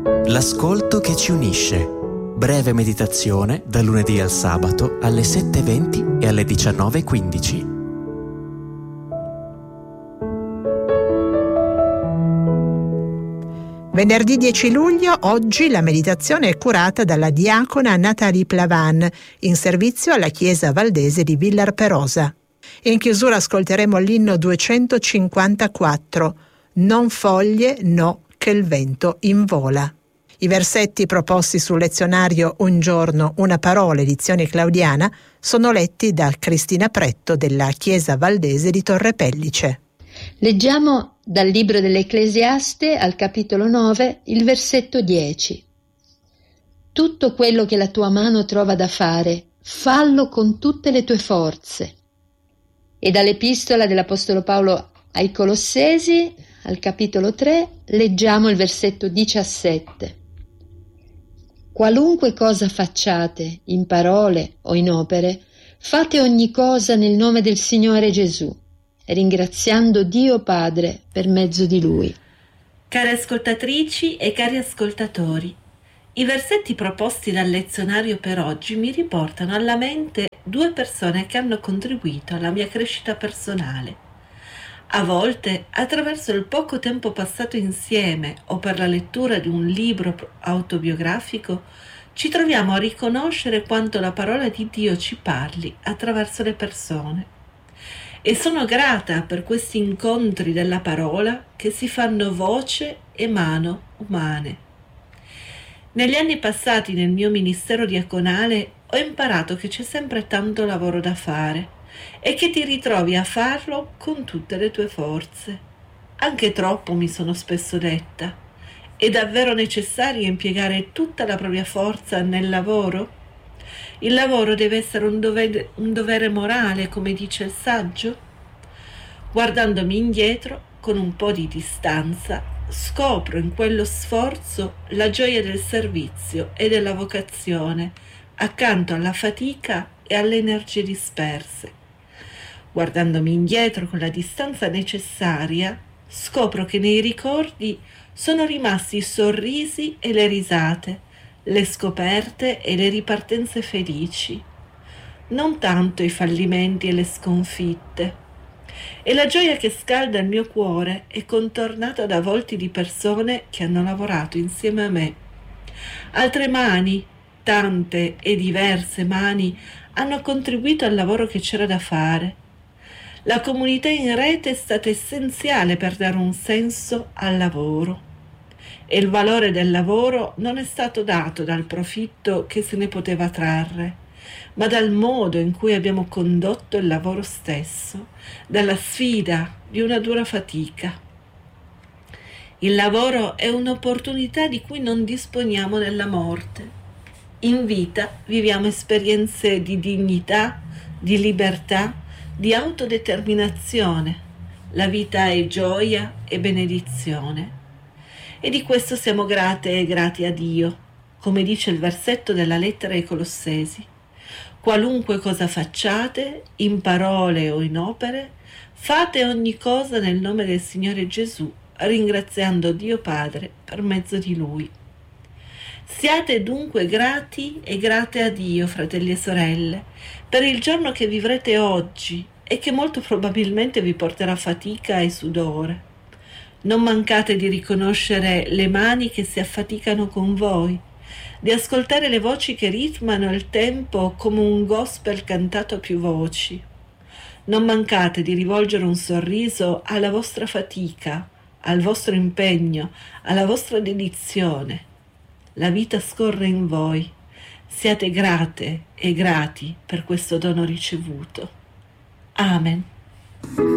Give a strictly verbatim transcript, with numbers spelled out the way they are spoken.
L'ascolto che ci unisce. Breve meditazione dal lunedì al sabato alle sette e venti e alle diciannove e quindici. Venerdì dieci luglio, oggi la meditazione è curata dalla diacona Nathalie Plavan, in servizio alla chiesa valdese di Villar Perosa. In chiusura ascolteremo l'inno duecentocinquantaquattro, Non foglie, no, che il vento invola. I versetti proposti sul lezionario Un giorno, una parola, edizione claudiana, sono letti da Cristina Pretto della chiesa valdese di Torre Pellice. Leggiamo dal libro dell'Ecclesiaste al capitolo nove, il versetto dieci. Tutto quello che la tua mano trova da fare, fallo con tutte le tue forze. E dall'epistola dell'Apostolo Paolo ai Colossesi, al capitolo tre, leggiamo il versetto diciassette. Qualunque cosa facciate, in parole o in opere, fate ogni cosa nel nome del Signore Gesù, ringraziando Dio Padre per mezzo di Lui. Care ascoltatrici e cari ascoltatori, i versetti proposti dal lezionario per oggi mi riportano alla mente due persone che hanno contribuito alla mia crescita personale. A volte, attraverso il poco tempo passato insieme o per la lettura di un libro autobiografico, ci troviamo a riconoscere quanto la parola di Dio ci parli attraverso le persone. E sono grata per questi incontri della parola che si fanno voce e mano umane. Negli anni passati nel mio ministero diaconale ho imparato che c'è sempre tanto lavoro da fare e che ti ritrovi a farlo con tutte le tue forze. Anche troppo, mi sono spesso detta. È davvero necessario impiegare tutta la propria forza nel lavoro? Il lavoro deve essere un dovere, un dovere morale, come dice il saggio? Guardandomi indietro, con un po' di distanza, scopro in quello sforzo la gioia del servizio e della vocazione, accanto alla fatica e alle energie disperse. Guardandomi indietro con la distanza necessaria, scopro che nei ricordi sono rimasti i sorrisi e le risate, le scoperte e le ripartenze felici, non tanto i fallimenti e le sconfitte. E la gioia che scalda il mio cuore è contornata da volti di persone che hanno lavorato insieme a me. Altre mani, tante e diverse mani, hanno contribuito al lavoro che c'era da fare. La comunità in rete è stata essenziale per dare un senso al lavoro. E il valore del lavoro non è stato dato dal profitto che se ne poteva trarre, ma dal modo in cui abbiamo condotto il lavoro stesso, dalla sfida di una dura fatica. Il lavoro è un'opportunità di cui non disponiamo nella morte. In vita viviamo esperienze di dignità, di libertà, di autodeterminazione. La vita è gioia e benedizione. E di questo siamo grate e grati a Dio, come dice il versetto della lettera ai Colossesi. Qualunque cosa facciate, in parole o in opere, fate ogni cosa nel nome del Signore Gesù, ringraziando Dio Padre per mezzo di Lui. Siate dunque grati e grate a Dio, fratelli e sorelle, per il giorno che vivrete oggi e che molto probabilmente vi porterà fatica e sudore. Non mancate di riconoscere le mani che si affaticano con voi, di ascoltare le voci che ritmano il tempo come un gospel cantato a più voci. Non mancate di rivolgere un sorriso alla vostra fatica, al vostro impegno, alla vostra dedizione. La vita scorre in voi. Siate grate e grati per questo dono ricevuto. Amen.